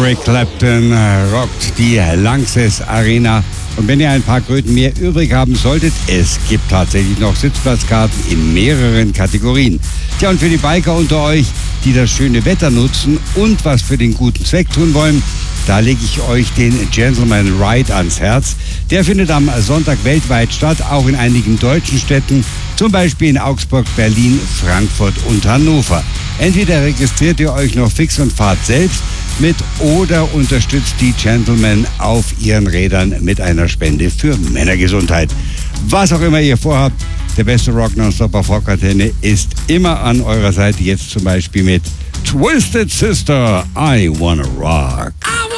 Eric Clapton rockt die Lanxess Arena. Und wenn ihr ein paar Kröten mehr übrig haben solltet, es gibt tatsächlich noch Sitzplatzkarten in mehreren Kategorien. Tja, und für die Biker unter euch, die das schöne Wetter nutzen und was für den guten Zweck tun wollen, da lege ich euch den Gentleman Ride ans Herz. Der findet am Sonntag weltweit statt, auch in einigen deutschen Städten, zum Beispiel in Augsburg, Berlin, Frankfurt und Hannover. Entweder registriert ihr euch noch fix und fahrt selbst mit oder unterstützt die Gentlemen auf ihren Rädern mit einer Spende für Männergesundheit. Was auch immer ihr vorhabt, der beste Rock Nonstop auf Rockantenne ist immer an eurer Seite. Jetzt zum Beispiel mit Twisted Sister, I Wanna Rock.